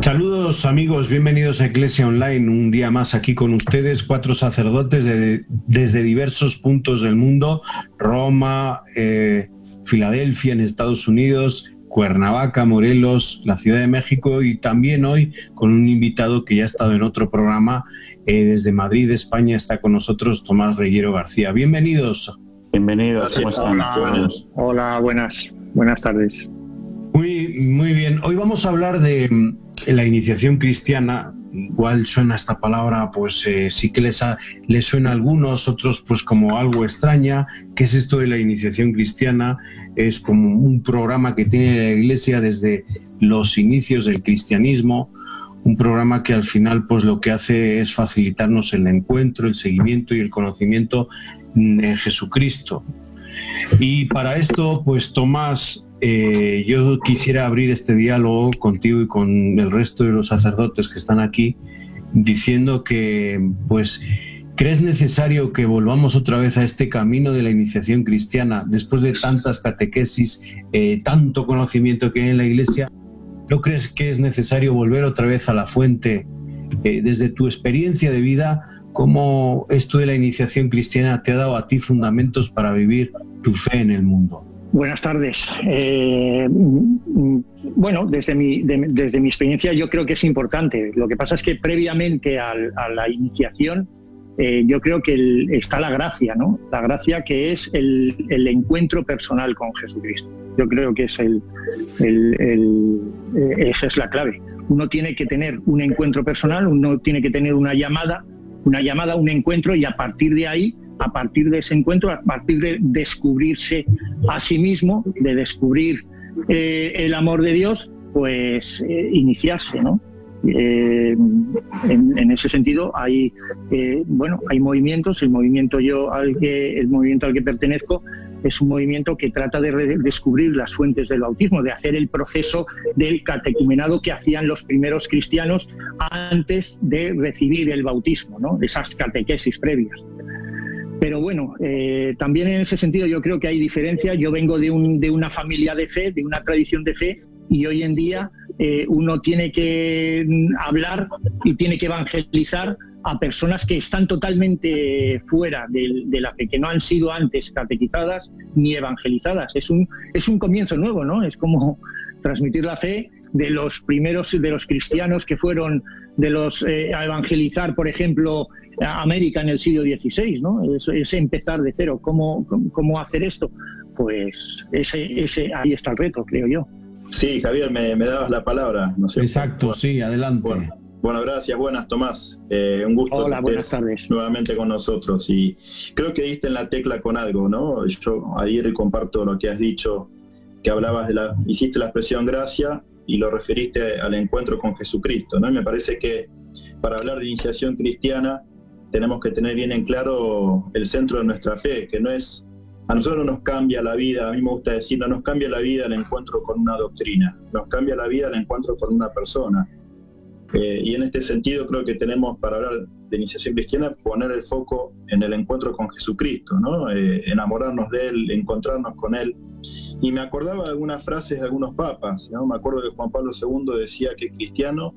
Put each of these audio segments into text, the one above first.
Saludos amigos, bienvenidos a Iglesia Online, un día más aquí con ustedes, 4 sacerdotes desde diversos puntos del mundo, Roma, Filadelfia en Estados Unidos, Cuernavaca, Morelos, la Ciudad de México y también hoy con un invitado que ya ha estado en otro programa desde Madrid, España, está con nosotros Tomás Reguero García. Bienvenidos. Bienvenidos, ¿cómo están? Hola, buenas tardes. Muy bien, hoy vamos a hablar de la iniciación cristiana. Igual suena esta palabra, pues sí que les suena a algunos, otros pues como algo extraña. ¿Qué es esto de la iniciación cristiana? Es como un programa que tiene la Iglesia desde los inicios del cristianismo, un programa que al final pues lo que hace es facilitarnos el encuentro, el seguimiento y el conocimiento de Jesucristo. Y para esto, pues Tomás, yo quisiera abrir este diálogo contigo y con el resto de los sacerdotes que están aquí, diciendo que, pues, ¿crees necesario que volvamos otra vez a este camino de la iniciación cristiana después de tantas catequesis, tanto conocimiento que hay en la Iglesia? ¿No crees que es necesario volver otra vez a la fuente? Desde tu experiencia de vida, ¿cómo esto de la iniciación cristiana te ha dado a ti fundamentos para vivir tu fe en el mundo? Buenas tardes. Bueno, desde mi experiencia yo creo que es importante. Lo que pasa es que previamente a la iniciación yo creo que está la gracia, ¿no? La gracia que es el encuentro personal con Jesucristo. Yo creo que es esa es la clave. Uno tiene que tener un encuentro personal, uno tiene que tener una llamada, un encuentro, y a partir de ahí, a partir de ese encuentro, a partir de descubrirse a sí mismo, de descubrir el amor de Dios, pues iniciarse, ¿no? En ese sentido hay movimientos. El movimiento al que pertenezco es un movimiento que trata de descubrir las fuentes del bautismo, de hacer el proceso del catecumenado que hacían los primeros cristianos antes de recibir el bautismo, ¿no? Esas catequesis previas. Pero bueno, también en ese sentido yo creo que hay diferencia. Yo vengo de una familia de fe, de una tradición de fe, y hoy en día uno tiene que hablar y tiene que evangelizar a personas que están totalmente fuera de la fe, que no han sido antes catequizadas ni evangelizadas. Es un comienzo nuevo, ¿no? Es como transmitir la fe de los primeros, de los cristianos que fueron a evangelizar, por ejemplo, a América en el siglo XVI, ¿no? Es empezar de cero. ¿Cómo hacer esto? Pues ahí está el reto, creo yo. Sí, Javier, me dabas la palabra. No sé. Exacto, sí, adelante. Bueno, gracias, buenas, Tomás. Un gusto. Hola, buenas tardes. Nuevamente con nosotros. Y creo que diste en la tecla con algo, ¿no? Yo adhiero y comparto lo que has dicho, que hablabas hiciste la expresión gracia y lo referiste al encuentro con Jesucristo, ¿no? Y me parece que para hablar de iniciación cristiana tenemos que tener bien en claro el centro de nuestra fe, que no es... A nosotros no nos cambia la vida, a mí me gusta decir, no nos cambia la vida el encuentro con una doctrina, nos cambia la vida el encuentro con una persona. Y en este sentido creo que tenemos, para hablar de iniciación cristiana, poner el foco en el encuentro con Jesucristo, ¿no? Enamorarnos de Él, encontrarnos con Él. Y me acordaba de algunas frases de algunos papas, ¿no? Me acuerdo que Juan Pablo II decía que cristiano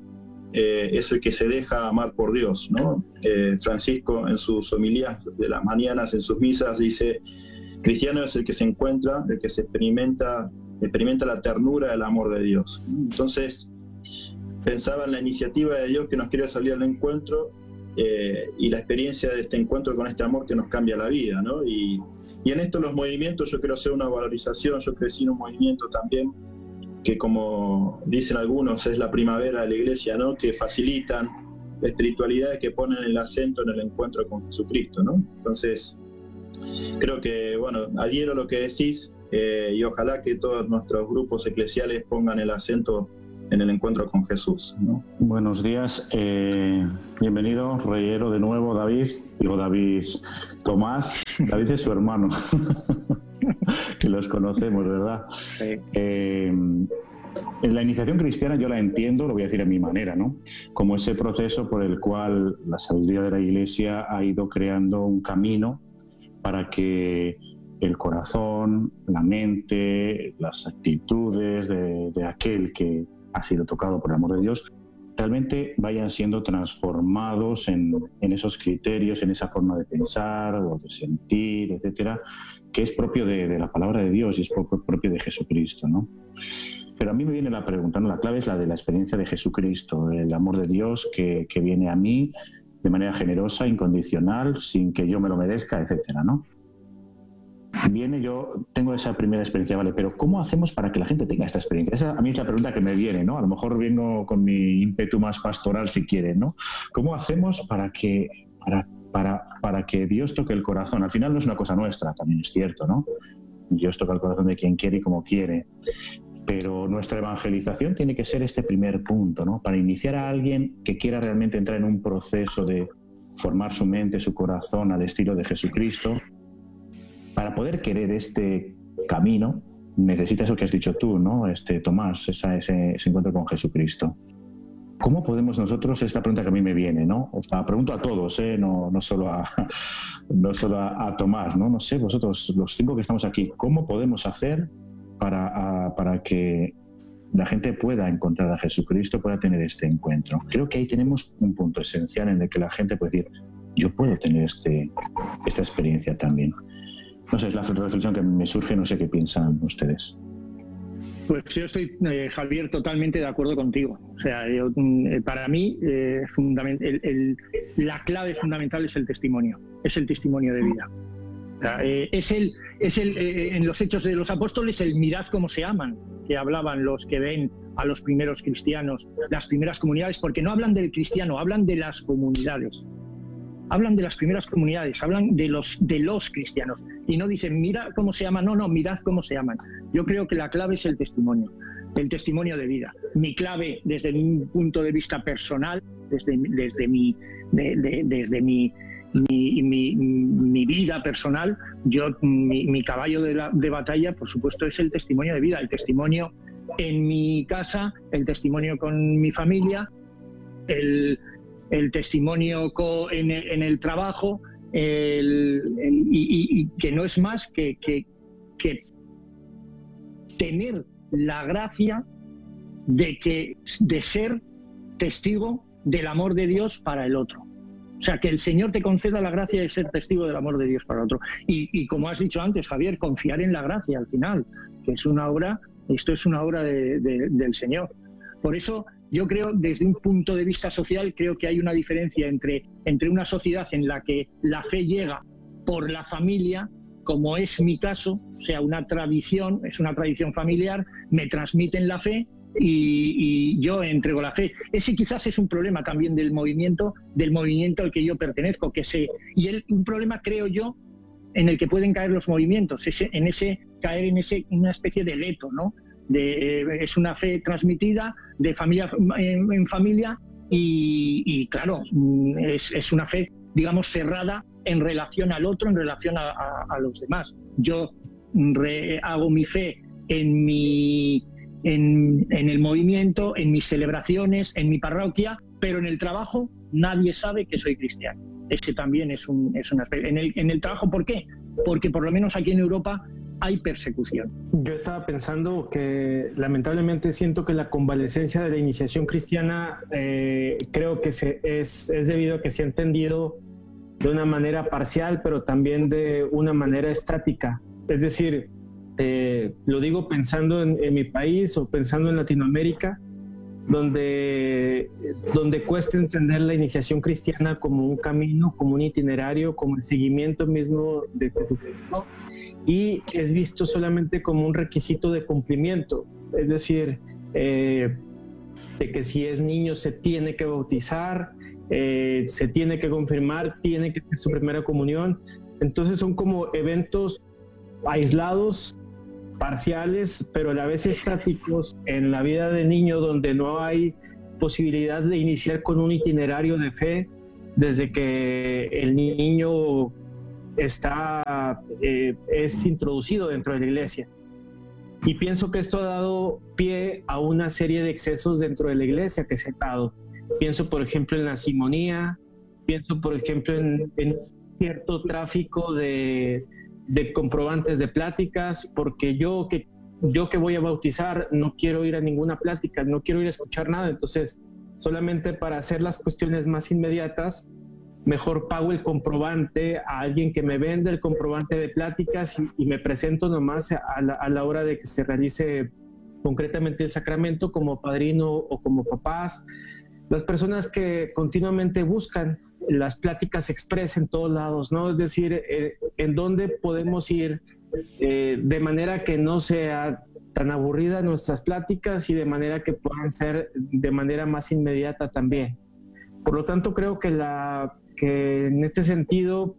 es el que se deja amar por Dios, ¿no? Francisco en sus homilías de las mañanas, en sus misas, dice: cristiano es el que se encuentra, el que se experimenta la ternura del amor de Dios. Entonces, pensaba en la iniciativa de Dios que nos quiere salir al encuentro y la experiencia de este encuentro con este amor que nos cambia la vida, ¿no? Y en esto los movimientos, yo quiero hacer una valorización. Yo crecí en un movimiento también que, como dicen algunos, es la primavera de la Iglesia, ¿no? Que facilitan espiritualidades que ponen el acento en el encuentro con Jesucristo, ¿no? Entonces, creo que, bueno, adhiero a lo que decís y ojalá que todos nuestros grupos eclesiales pongan el acento en el encuentro con Jesús, ¿no? Buenos días, bienvenido, Reguero, de nuevo, David. Digo David Tomás, David es su hermano, que los conocemos, ¿verdad? Sí. En la iniciación cristiana yo la entiendo, lo voy a decir a mi manera, ¿no? Como ese proceso por el cual la sabiduría de la Iglesia ha ido creando un camino para que el corazón, la mente, las actitudes de aquel que ha sido tocado por el amor de Dios realmente vayan siendo transformados en esos criterios, en esa forma de pensar o de sentir, etcétera, que es propio de la palabra de Dios y es propio de Jesucristo, ¿no? Pero a mí me viene la pregunta, ¿no? La clave es la de la experiencia de Jesucristo, el amor de Dios que viene a mí de manera generosa, incondicional, sin que yo me lo merezca, etcétera, ¿no? Yo tengo esa primera experiencia, ¿vale? Pero ¿cómo hacemos para que la gente tenga esta experiencia? Esa a mí es la pregunta que me viene, ¿no? A lo mejor vengo con mi ímpetu más pastoral, si quieren, ¿no? ¿Cómo hacemos para que Dios toque el corazón? Al final no es una cosa nuestra, también es cierto, ¿no? Dios toca el corazón de quien quiere y como quiere. Pero nuestra evangelización tiene que ser este primer punto, ¿no? Para iniciar a alguien que quiera realmente entrar en un proceso de formar su mente, su corazón al estilo de Jesucristo. Para poder querer este camino, necesita eso que has dicho tú, ¿no? Tomás, ese encuentro con Jesucristo. ¿Cómo podemos nosotros, es la pregunta que a mí me viene, ¿no? O sea, pregunto a todos, no solo a Tomás, ¿no? No sé, vosotros, los 5 que estamos aquí, ¿cómo podemos hacer para que la gente pueda encontrar a Jesucristo, pueda tener este encuentro? Creo que ahí tenemos un punto esencial en el que la gente puede decir, yo puedo tener esta experiencia también. No sé, es la reflexión que me surge, no sé qué piensan ustedes. Pues yo estoy, Javier, totalmente de acuerdo contigo. O sea, para mí la clave fundamental es el testimonio de vida. O sea, en los Hechos de los Apóstoles, el mirad cómo se aman, que hablaban los que ven a los primeros cristianos, las primeras comunidades, porque no hablan del cristiano, hablan de las comunidades. Hablan de las primeras comunidades, hablan de los cristianos. Y no dicen, mira cómo se aman, no, mirad cómo se aman. Yo creo que la clave es el testimonio de vida. Mi clave, desde mi punto de vista personal, desde mi vida personal, mi caballo de batalla, por supuesto, es el testimonio de vida. El testimonio en mi casa, el testimonio con mi familia, el testimonio en el trabajo, y que no es más que tener la gracia de ser testigo del amor de Dios para el otro. O sea, que el Señor te conceda la gracia de ser testigo del amor de Dios para el otro. Y como has dicho antes, Javier, confiar en la gracia al final, que es una obra, esto es una obra del Señor. Por eso yo creo, desde un punto de vista social, creo que hay una diferencia entre una sociedad en la que la fe llega por la familia, como es mi caso, o sea, es una tradición familiar, me transmiten la fe y yo entrego la fe. Ese quizás es un problema también del movimiento al que yo pertenezco, un problema, creo yo, en el que pueden caer los movimientos, caer en una especie de leto, ¿no? Es una fe transmitida de familia en familia y claro, es una fe, digamos, cerrada en relación al otro, en relación a los demás. Yo hago mi fe en el movimiento, en mis celebraciones, en mi parroquia, pero en el trabajo nadie sabe que soy cristiano. Ese también es un aspecto. En el trabajo, ¿por qué? Porque por lo menos aquí en Europa hay persecución. Yo estaba pensando que lamentablemente siento que la convalecencia de la iniciación cristiana creo que es debido a que se ha entendido de una manera parcial, pero también de una manera estática. Es decir, lo digo pensando en mi país o pensando en Latinoamérica, donde cuesta entender la iniciación cristiana como un camino, como un itinerario, como el seguimiento mismo de Jesucristo, y es visto solamente como un requisito de cumplimiento, es decir, de que si es niño se tiene que bautizar, se tiene que confirmar, tiene que tener su primera comunión. Entonces son como eventos aislados, parciales, pero a la vez estáticos en la vida del niño, donde no hay posibilidad de iniciar con un itinerario de fe desde que el niño es introducido dentro de la iglesia. Y pienso que esto ha dado pie a una serie de excesos dentro de la iglesia que se ha dado. Pienso, por ejemplo, en la simonía, pienso, por ejemplo, en cierto tráfico de comprobantes de pláticas, porque yo que voy a bautizar no quiero ir a ninguna plática, no quiero ir a escuchar nada, entonces solamente para hacer las cuestiones más inmediatas, mejor pago el comprobante a alguien que me vende el comprobante de pláticas y me presento nomás a la hora de que se realice concretamente el sacramento como padrino o como papás. Las personas que continuamente buscan las pláticas express en todos lados, ¿no? Es decir, en dónde podemos ir de manera que no sea tan aburrida nuestras pláticas y de manera que puedan ser de manera más inmediata también. Por lo tanto, creo que en este sentido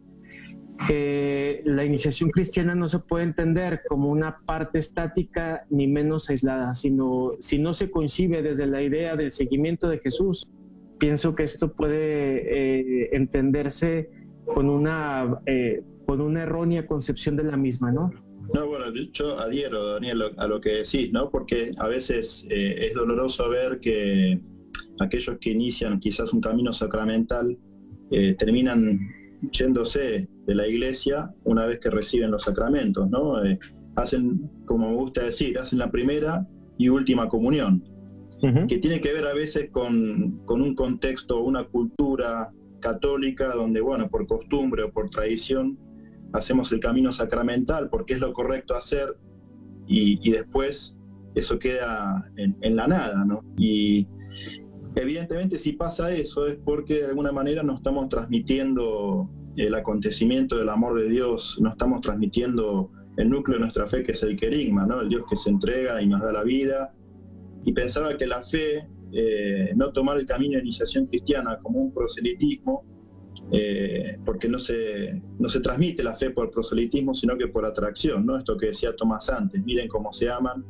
la iniciación cristiana no se puede entender como una parte estática ni menos aislada, sino si no se concibe desde la idea del seguimiento de Jesús. Pienso que esto puede entenderse con una errónea concepción de la misma, ¿no? No, bueno, yo adhiero, Daniel, a lo que decís, ¿no? Porque a veces es doloroso ver que aquellos que inician quizás un camino sacramental terminan yéndose de la iglesia una vez que reciben los sacramentos, ¿no? Hacen, como me gusta decir, hacen la primera y última comunión, que tiene que ver a veces con un contexto, una cultura católica donde, bueno, por costumbre o por tradición, hacemos el camino sacramental porque es lo correcto hacer y después eso queda en la nada, ¿no? Y evidentemente si pasa eso es porque de alguna manera no estamos transmitiendo el acontecimiento del amor de Dios, no estamos transmitiendo el núcleo de nuestra fe, que es el querigma, ¿no? El Dios que se entrega y nos da la vida. Y pensaba que la fe, no tomar el camino de iniciación cristiana como un proselitismo, porque no se transmite la fe por proselitismo, sino que por atracción, ¿no? Esto que decía Tomás antes, miren cómo se aman.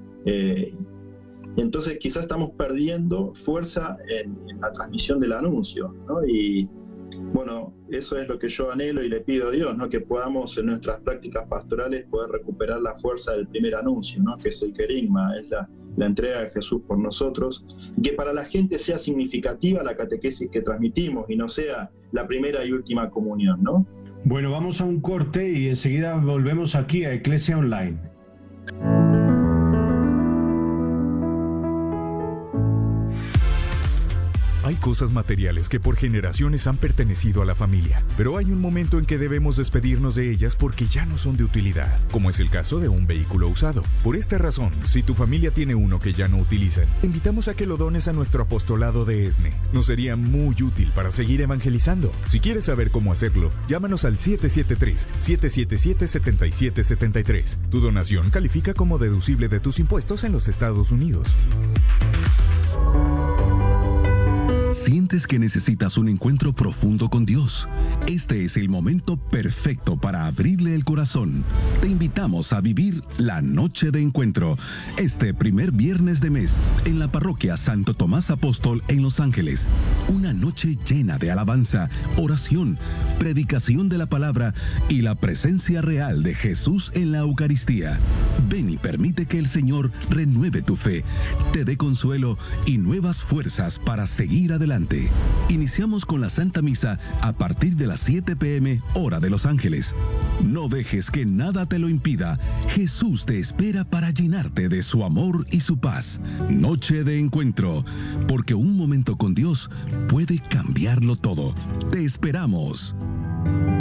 Entonces quizás estamos perdiendo fuerza en la transmisión del anuncio, ¿no? Y bueno, eso es lo que yo anhelo y le pido a Dios, ¿no? Que podamos en nuestras prácticas pastorales poder recuperar la fuerza del primer anuncio, ¿no? Que es el querigma, es la entrega de Jesús por nosotros, y que para la gente sea significativa la catequesis que transmitimos y no sea la primera y última comunión, ¿no? Bueno, vamos a un corte y enseguida volvemos aquí a Eclesia Online. Hay cosas materiales que por generaciones han pertenecido a la familia, pero hay un momento en que debemos despedirnos de ellas porque ya no son de utilidad, como es el caso de un vehículo usado. Por esta razón, si tu familia tiene uno que ya no utilizan, te invitamos a que lo dones a nuestro apostolado de ESNE. Nos sería muy útil para seguir evangelizando. Si quieres saber cómo hacerlo, llámanos al 773-777-7773. Tu donación califica como deducible de tus impuestos en los Estados Unidos. ¿Sientes que necesitas un encuentro profundo con Dios? Este es el momento perfecto para abrirle el corazón. Te invitamos a vivir la Noche de Encuentro, este primer viernes de mes, en la parroquia Santo Tomás Apóstol en Los Ángeles. Una noche llena de alabanza, oración, predicación de la palabra y la presencia real de Jesús en la Eucaristía. Ven y permite que el Señor renueve tu fe, te dé consuelo y nuevas fuerzas para seguir adelante. Iniciamos con la Santa Misa a partir de las 7 p.m. hora de Los Ángeles. No dejes que nada te lo impida. Jesús te espera para llenarte de su amor y su paz. Noche de Encuentro, porque un momento con Dios puede cambiarlo todo. Te esperamos.